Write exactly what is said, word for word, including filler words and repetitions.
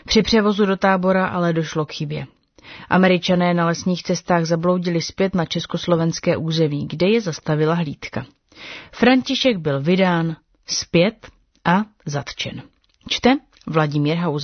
Při převozu do tábora ale došlo k chybě. Američané na lesních cestách zabloudili zpět na československé území, kde je zastavila hlídka. František byl vydán zpět a zatčen. Čte Vladimír Hauser.